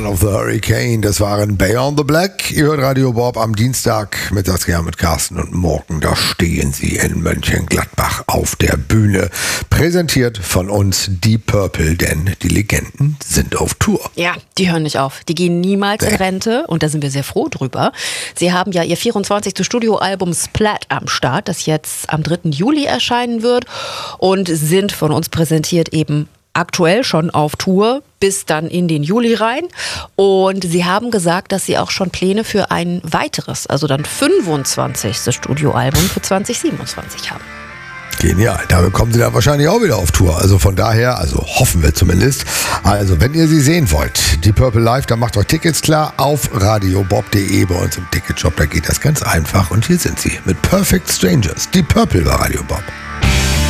Son of the Hurricane, das waren Beyond the Black. Ihr hört Radio Bob am Dienstag mit Saskia, mit Carsten und Morgen. Da stehen sie in Mönchengladbach auf der Bühne. Präsentiert von uns Deep Purple, denn die Legenden sind auf Tour. Ja, die hören nicht auf. Die gehen niemals in Rente und da sind wir sehr froh drüber. Sie haben ja ihr 24. Studioalbum Splat am Start, das jetzt am 3. Juli erscheinen wird und sind von uns präsentiert eben aktuell schon auf Tour bis dann in den Juli rein. Und sie haben gesagt, dass sie auch schon Pläne für ein weiteres, also dann 25. Studioalbum für 2027 haben. Genial, damit kommen sie dann wahrscheinlich auch wieder auf Tour. Also von daher, also hoffen wir zumindest. Also wenn ihr sie sehen wollt, die Purple Live, dann macht euch Tickets klar auf radiobob.de bei uns im Ticketshop. Da geht das ganz einfach. Und hier sind sie mit Perfect Strangers, die Purple bei Radio Bob.